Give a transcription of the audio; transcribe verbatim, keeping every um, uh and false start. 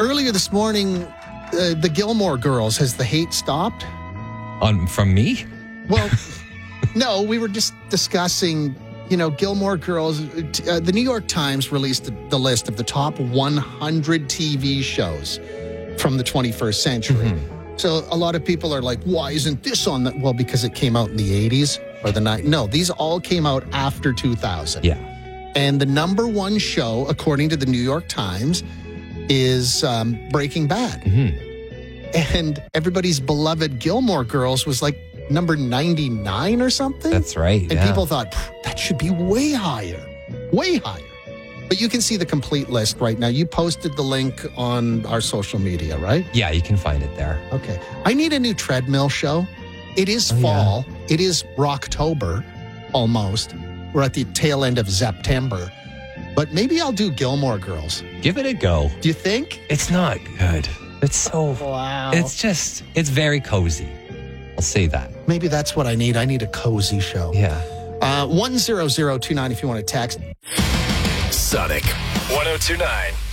earlier this morning, uh, the Gilmore Girls, has the hate stopped? On from me? Well, no, we were just discussing, you know, Gilmore Girls. Uh, the New York Times released the, the list of the top one hundred T V shows from the twenty-first century. Mm-hmm. So a lot of people are like, why isn't this on the... Well, because it came out in the eighties or the nineties. No, these all came out after two thousand. Yeah. And the number one show, according to the New York Times, is um, Breaking Bad. Mm-hmm. And everybody's beloved Gilmore Girls was like number ninety-nine or something. That's right. And yeah. people thought, that should be way higher, way higher. But you can see the complete list right now. You posted the link on our social media, right? Yeah, you can find it there. Okay. I need a new treadmill show. It is oh, fall. Yeah. It is Rocktober, almost. We're at the tail end of September. But maybe I'll do Gilmore Girls. Give it a go. Do you think? It's not good. It's so... Wow. It's just... It's very cozy. I'll say that. Maybe that's what I need. I need a cozy show. Yeah. Uh, one zero zero two nine if you want to text. Sonic one oh two nine.